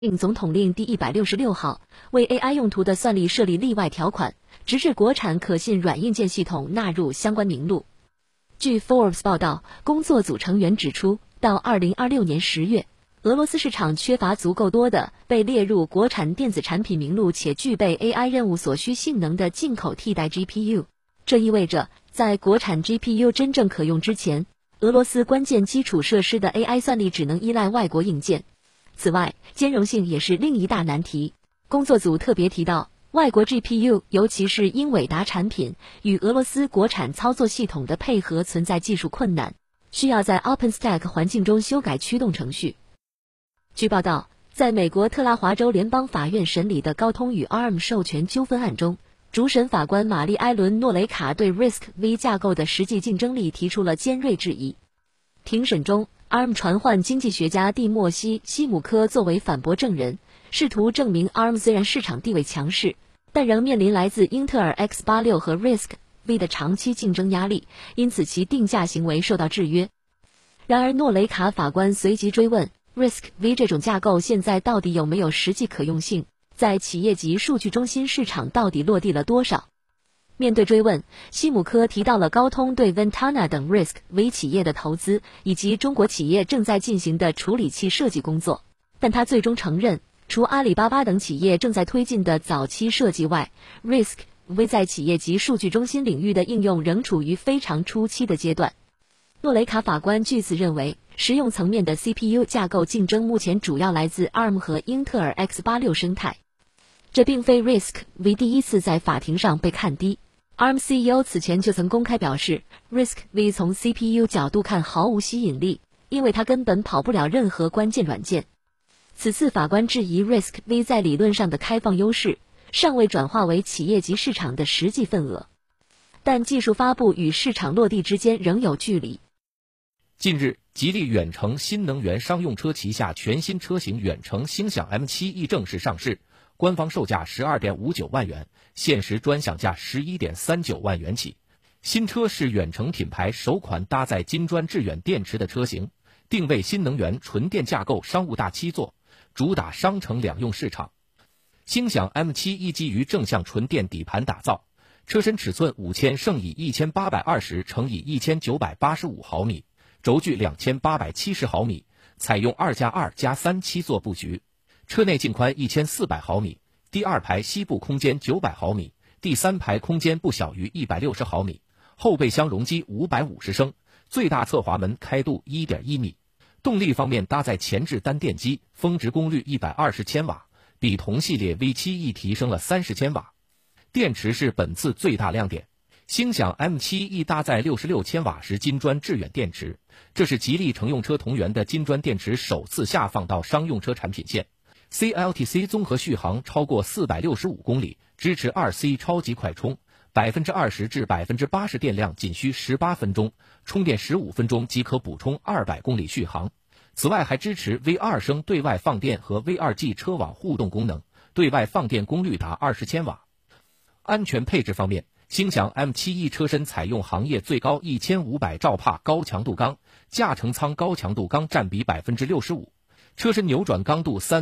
总统令第166号为 AI 用途的算力设立例外条款，直至国产可信软硬件系统纳入相关名录。据 Forbes 报道，工作组成员指出，到2026年10月，俄罗斯市场缺乏足够多的被列入国产电子产品名录且具备 AI 任务所需性能的进口替代 GPU。这意味着，在国产 GPU 真正可用之前，俄罗斯关键基础设施的 AI 算力只能依赖外国硬件。此外，兼容性也是另一大难题。工作组特别提到，外国 GPU， 尤其是英伟达产品，与俄罗斯国产操作系统的配合存在技术困难，需要在 OpenStack 环境中修改驱动程序。据报道，在美国特拉华州联邦法院审理的高通与 ARM 授权纠纷案中，主审法官玛丽埃伦·诺雷卡对 RISC-V 架构的实际竞争力提出了尖锐质疑。庭审中，ARM 传唤经济学家蒂莫西·西姆科作为反驳证人，试图证明 ARM 虽然市场地位强势，但仍面临来自英特尔 X86 和 RISC-V 的长期竞争压力，因此其定价行为受到制约。然而，诺雷卡法官随即追问 RISC-V 这种架构现在到底有没有实际可用性，在企业级数据中心市场到底落地了多少？面对追问，西姆科提到了高通对 Ventana 等 RISC-V 企业的投资，以及中国企业正在进行的处理器设计工作。但他最终承认，除阿里巴巴等企业正在推进的早期设计外， RISC-V 在企业级数据中心领域的应用仍处于非常初期的阶段。诺雷卡法官据此认为，实用层面的 CPU 架构竞争目前主要来自 ARM 和英特尔 X86 生态。这并非 RISC-V 第一次在法庭上被看低。ARM CEO 此前就曾公开表示 ，RISC-V 从 CPU 角度看毫无吸引力，因为它根本跑不了任何关键软件。此次法官质疑 RISC-V 在理论上的开放优势，尚未转化为企业级市场的实际份额。但技术发布与市场落地之间仍有距离。 近日，吉利远程新能源商用车旗下全新车型远程星享 M7E 正式上市。官方售价 12.59 万元，限时专享价 11.39 万元起。新车是远程品牌首款搭载金砖致远电池的车型，定位新能源纯电架构商务大七座，主打商城两用市场。星享 M7E 基于正向纯电底盘打造，车身尺寸5000乘以1820乘以1985毫米，轴距2870毫米，采用2+2+3七座布局。车内净宽1400毫米，第二排膝部空间900毫米，第三排空间不小于160毫米，后备箱容积550升，最大侧滑门开度 1.1 米。动力方面搭载前置单电机，峰值功率120千瓦，比同系列 V7E 提升了30千瓦。电池是本次最大亮点，星享 M7E 搭载66千瓦时金砖致远电池，这是吉利乘用车同源的金砖电池首次下放到商用车产品线。CLTC 综合续航超过465公里，支持 2C 超级快充，20%至80%电量仅需18分钟，充电15分钟即可补充200公里续航。此外还支持 V2 升对外放电和 V2G 车网互动功能，对外放电功率达20千瓦。安全配置方面，星享 M7E 车身采用行业最高1500兆帕高强度钢，驾乘舱高强度钢占比 65%。车身扭转刚度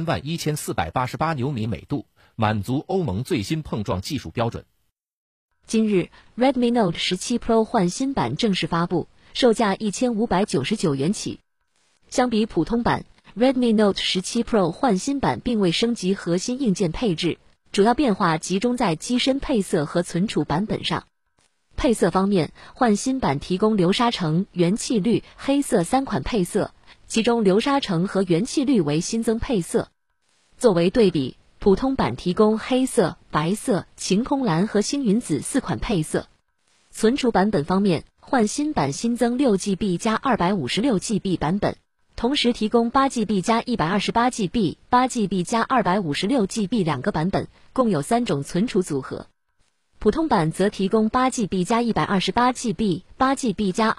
31488牛米每度，满足欧盟最新碰撞技术标准。 今日 Redmi Note 17 Pro 换新版正式发布，售价1599元起。相比普通版， Redmi Note 17 Pro 换新版并未升级核心硬件配置，主要变化集中在机身配色和存储版本上。配色方面，换新版提供流沙橙、元气绿、黑色3款配色，其中流沙橙和元气绿为新增配色。作为对比，普通版提供黑色、白色、晴空蓝和星云紫4款配色。存储版本方面，换新版新增 6GB 加 256GB 版本，同时提供 8GB 加 128GB、8GB 加 256GB 两个版本，共有3种存储组合。普通版则提供 8GB 加 128GB、8GB 加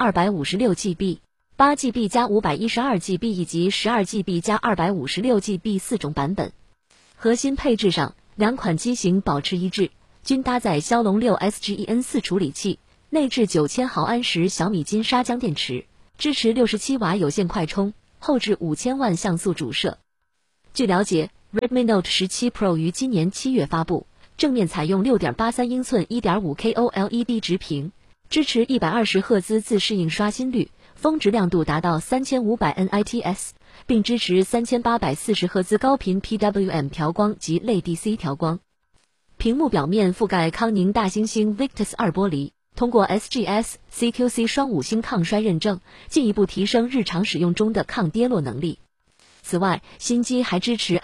256GB、8GB 加 512GB 以及 12GB 加 256GB 4种版本。核心配置上，两款机型保持一致，均搭载骁龙6 SGEN4 处理器，内置9000毫安时小米金沙江电池，支持67瓦有线快充，后置5000万像素主摄。据了解， Redmi Note 17 Pro 于今年7月发布，正面采用 6.83 英寸 1.5K OLED 直屏，支持120赫兹自适应刷新率，峰值亮度达到3500 nits， 并支持3840赫兹高频 PWM 调光及类 DC 调光。屏幕表面覆盖康宁大猩猩 Victus 2玻璃，通过 SGS、CQC 双5星抗摔认证，进一步提升日常使用中的抗跌落能力。此外，新机还支持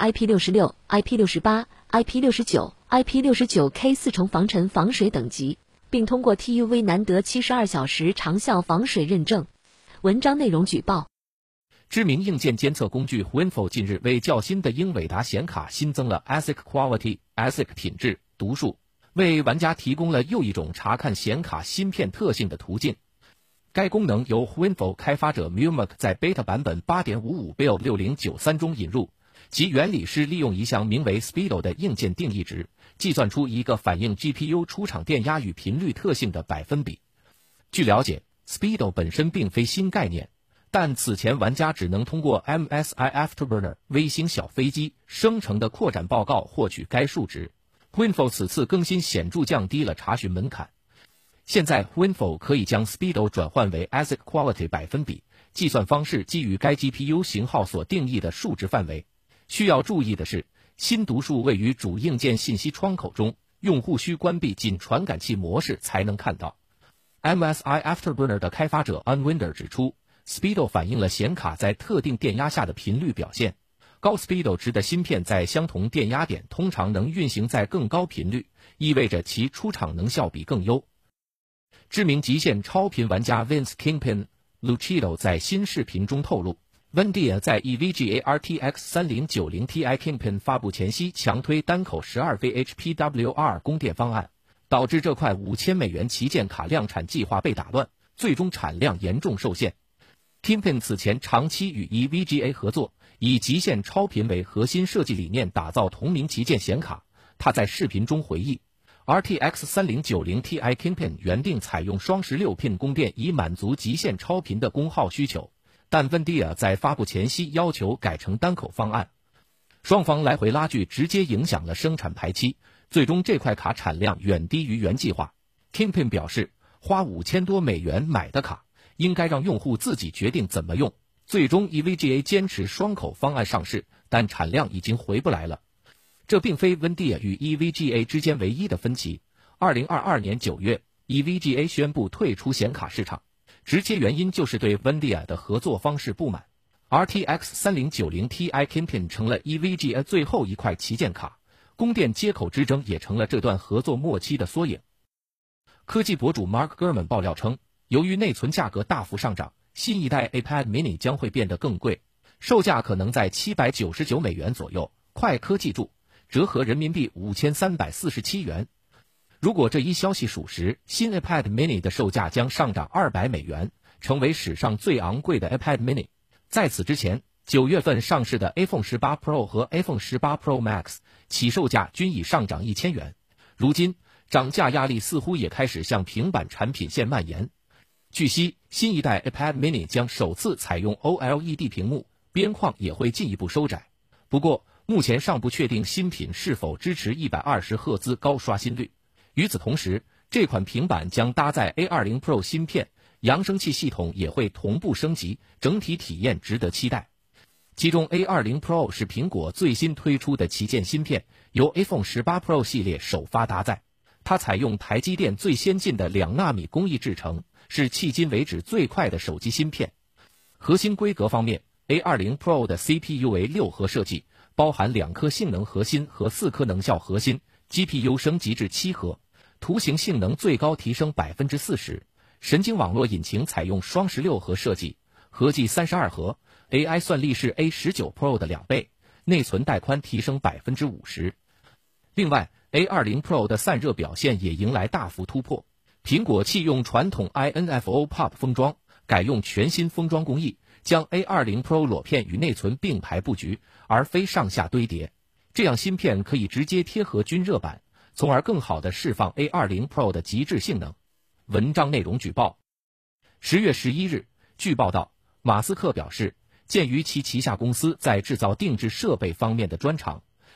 IP66、IP68、IP69、IP69K 4重防尘防水等级，并通过 TUV 难得72小时长效防水认证。文章内容举报： 知名硬件监测工具 Winfo 近日为较新的英伟达显卡新增了 ASIC Quality、ASIC 品质、读数，为玩家提供了又一种查看显卡芯片特性的途径。该功能由 Winfo 开发者 Mumac 在 Beta 版本 8.55 Build 6093中引入，其原理是利用一项名为 Speedo 的硬件定义值，计算出一个反映 GPU 出厂电压与频率特性的百分比。据了解， Speedo 本身并非新概念，但此前玩家只能通过 MSI Afterburner 微星小飞机生成的扩展报告获取该数值。Winfo 此次更新显著降低了查询门槛。现在 Winfo 可以将 Speedo 转换为 ASIC Quality 百分比，计算方式基于该 GPU 型号所定义的数值范围。需要注意的是，新读数位于主硬件信息窗口中，用户需关闭仅传感器模式才能看到。MSI Afterburner 的开发者 Unwinder 指出， Speedo 反映了显卡在特定电压下的频率表现。高 Speedo 值的芯片在相同电压点通常能运行在更高频率，意味着其出厂能效比更优。知名极限超频玩家 Vince Kingpin Lucido 在新视频中透露， NVIDIA 在 EVGA RTX 3090 Ti Kingpin 发布前夕强推单口 12V HPWR 供电方案，导致这块$5000旗舰卡量产计划被打乱，最终产量严重受限。Kingpin 此前长期与 EVGA 合作，以极限超频为核心设计理念打造同名旗舰显卡。他在视频中回忆， RTX 3090 Ti Kingpin 原定采用双16 pin 供电以满足极限超频的功耗需求，但 NVIDIA 在发布前夕要求改成单口方案，双方来回拉锯直接影响了生产排期，最终这块卡产量远低于原计划。 Kingpin 表示，花$5000多买的卡应该让用户自己决定怎么用，最终 EVGA 坚持双口方案上市，但产量已经回不来了。这并非 NVIDIA 与 EVGA 之间唯一的分歧。2022年9月 EVGA 宣布退出显卡市场，直接原因就是对 NVIDIA 的合作方式不满。 RTX 3090 Ti Kingpin 成了 EVGA 最后一块旗舰卡，供电接口之争也成了这段合作末期的缩影。科技博主 Mark Gurman 爆料称，由于内存价格大幅上涨，新一代 iPad mini 将会变得更贵，售价可能在$799左右。快科技注，折合人民币5347元。如果这一消息属实，新 iPad mini 的售价将上涨$200，成为史上最昂贵的 iPad mini。在此之前，9月份上市的 iPhone 18 Pro 和 iPhone 18 Pro Max 起售价均已上涨1000元。如今，涨价压力似乎也开始向平板产品线蔓延。据悉，新一代 iPad mini 将首次采用 OLED 屏幕，边框也会进一步收窄。不过，目前尚不确定新品是否支持120赫兹高刷新率。与此同时，这款平板将搭载 A20 Pro 芯片，扬声器系统也会同步升级，整体体验值得期待。其中 A20 Pro 是苹果最新推出的旗舰芯片，由 iPhone 18 Pro 系列首发搭载。它采用台积电最先进的2纳米工艺制成，是迄今为止最快的手机芯片。核心规格方面， A20 Pro 的 CPU 为6核设计，包含2颗性能核心和4颗能效核心， GPU 升级至7核，图形性能最高提升40%，神经网络引擎采用双16核设计，合计32核， AI 算力是 A19 Pro 的2倍，内存带宽提升50%。另外， A20 Pro 的散热表现也迎来大幅突破，苹果弃用传统 INFO Pop 封装，改用全新封装工艺，将 A20 Pro 裸片与内存并排布局，而非上下堆叠，这样芯片可以直接贴合均热板，从而更好地释放 A20 Pro 的极致性能。文章内容举报。10月11日，据报道，马斯克表示，鉴于其旗下公司在制造定制设备方面的专长，